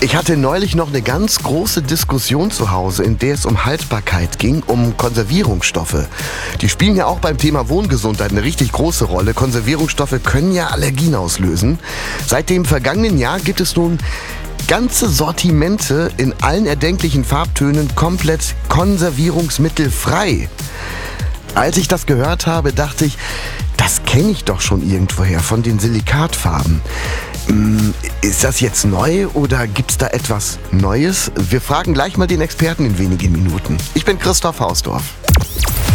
Ich hatte neulich noch eine ganz große Diskussion zu Hause, in der es um Haltbarkeit ging, um Konservierungsstoffe. Die spielen ja auch beim Thema Wohngesundheit eine richtig große Rolle. Konservierungsstoffe können ja Allergien auslösen. Seit dem vergangenen Jahr gibt es nun ganze Sortimente in allen erdenklichen Farbtönen komplett konservierungsmittelfrei. Als ich das gehört habe, dachte ich, das kenne ich doch schon irgendwoher von den Silikatfarben. Ist das jetzt neu oder gibt's da etwas Neues? Wir fragen gleich mal den Experten in wenigen Minuten. Ich bin Christoph Hausdorf.